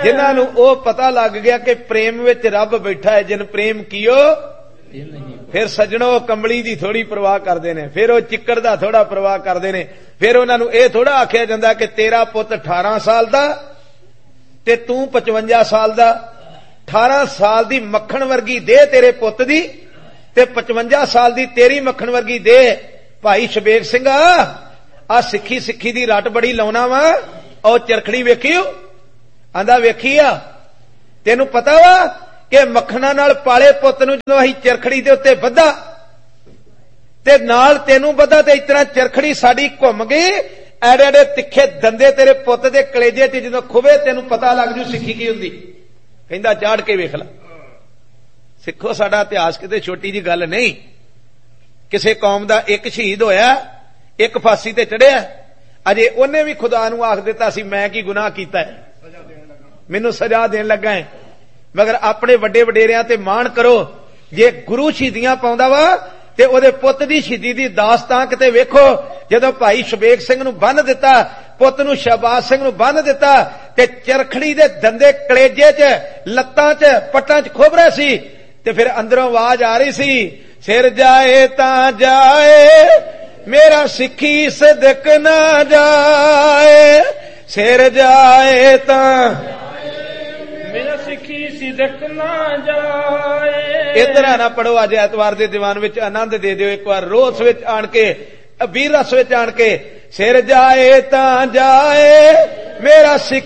جنہاں نو او پتہ لگ گیا کہ پریم وچ رب بیٹھا ہے، جن پریم کیو پھر سجنوں کمبلی دی تھوڑی پرواہ کردے نے، پھر او چکر دا تھوڑا پرواہ کردے نے، پھر انہاں نو اے تھوڑا آکھیا جاندا کہ تیرا پت 18 سال دا تے تو 55 سال دا، 18 سال دی مکھن ورگی دے تیرے پت دی تے 55 سال دی تیری مکھن ورگی دے۔ بھائی شبیر سنگھ آ سکھی دی رٹ بڑی لاؤنا وا، او چرکھڑی ویکھیو؟ آندا ویکھی آ، تینوں پتا وا کہ مکھنا نال پالے پت نو جدوں اسی چرکھڑی دے اوتے بدھا تے نال تینوں بدھا تے اتنا چرکھڑی ساڈی گھم گئی، ایڈے ایڈے تکھے دندے تیرے پت دے کلیجے تے جدوں کھوے تینوں پتا لگ جو سکھی کی ہوندی، کہندا چاڑ کے ویکھ لا۔ سکھو ساڈا اتہاس کتے چھوٹی جی گل نہیں، کسے قوم دا ایک شہید ہویا، ایک پھانسی تے چڑھیا، اجے اونے بھی خدا نو آکھ دیتا سی میں کی گناہ کیتا ہے، مینوں سزا دین لگا ہے، مگر اپنے وڈے وڈیریاں تے مان کرو، جے گرو شہیدیاں پاوندا وا تے او دے پت دی شہیدی دی داستان کتے ویکھو، جدوں بھائی شبیگ سنگھ نو بن دتا، پت نو شہباز سنگھ نو بن دتا تے چرکھڑی دے دندے کلیجے چ لتاں چ پٹاں چ کھوب رہے سی تے پھر اندروں آواز آ رہی سی، سر جائے تاں جائے میرا سکھی صدق نہ جائے، سر جائے تاں میرا سکھی صدق نہ جائے۔ ادھر نہ پڑھو اج ایتوار دے دیوان وچ آنند دے دیو ایک بار، روز وچ آن کے ویر رس وچ آن کے، سر جائے تاں جائے میرا سکھ